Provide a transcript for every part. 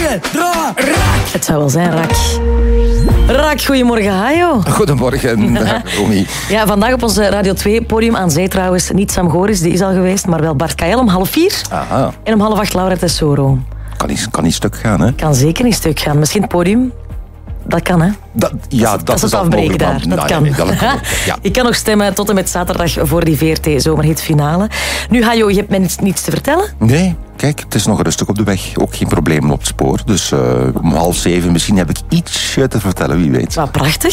2, 3, raak! Het zou wel zijn, Raak. Raak, goedemorgen, Hajo. Goedemorgen, Romy. Ja, vandaag op ons Radio 2-podium aan zee trouwens. Niet Sam Goris, die is al geweest, maar wel Bart Kael om 7:30. Aha. En om 7:30 Laura Tesoro. Kan niet stuk gaan, hè? Kan zeker niet stuk gaan. Misschien het podium. Dat kan, hè? Dat is het afbreken daar. Dat kan. Ja. Je kan nog stemmen tot en met zaterdag voor die VRT Zomerhit finale. Nu, Hajo, je hebt mij niets te vertellen? Nee, kijk, het is nog rustig op de weg. Ook geen problemen op het spoor. Dus om 6:30 misschien heb ik ietsje te vertellen, wie weet. Wat prachtig.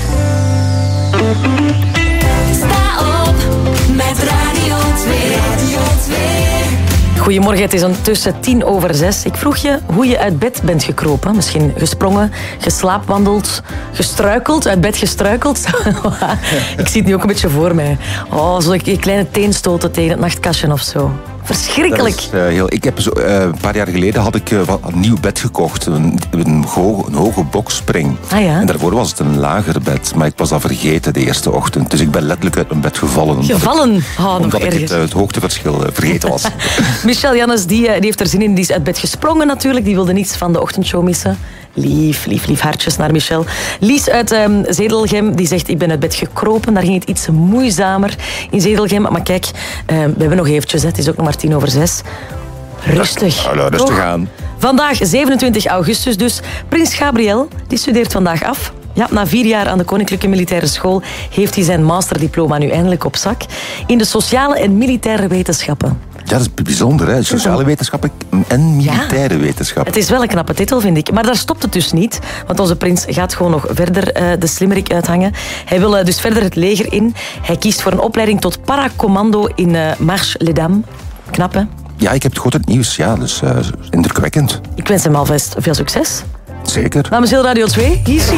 Sta op met Radio 2. Radio 2. Goedemorgen, het is ondertussen 6:10. Ik vroeg je hoe je uit bed bent gekropen. Misschien gesprongen, geslaapwandeld, gestruikeld, uit bed gestruikeld. Ik zie het nu ook een beetje voor mij. Oh, zo'n kleine teenstoten tegen het nachtkastje of zo. Verschrikkelijk. Ik heb een paar jaar geleden had ik een nieuw bed gekocht. Een hoge boxspring. Ah, ja? En daarvoor was het een lager bed. Maar ik was dat vergeten de eerste ochtend. Dus ik ben letterlijk uit mijn bed gevallen. Omdat ik het hoogteverschil vergeten was. Michel Jannes, die heeft er zin in. Die is uit bed gesprongen natuurlijk. Die wilde niets van de ochtendshow missen. Lief hartjes naar Michel. Lies uit Zedelgem, die zegt, ik ben uit bed gekropen. Daar ging het iets moeizamer in Zedelgem. Maar kijk, we hebben nog eventjes, het is ook nog maar 6:10. Rustig. Rustig aan. Vandaag, 27 augustus dus. Prins Gabriel, die studeert vandaag af. Ja, na 4 jaar aan de Koninklijke Militaire School heeft hij zijn masterdiploma nu eindelijk op zak. In de sociale en militaire wetenschappen. Ja, dat is bijzonder, hè? Sociale wetenschappen en militaire wetenschappen. Het is wel een knappe titel, vind ik. Maar daar stopt het dus niet. Want onze prins gaat gewoon nog verder de slimmerik uithangen. Hij wil dus verder het leger in. Hij kiest voor een opleiding tot paracommando in Marche-les-Dames. Knap, hè? Ja, ik heb het goed het nieuws. Ja, dus indrukwekkend. Ik wens hem alvast veel succes. Zeker. Namens heel Radio 2, hier is